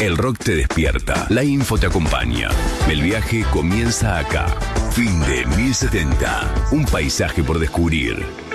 El rock te despierta, la info te acompaña. El viaje comienza acá. Fin de 1070. Un paisaje por descubrir.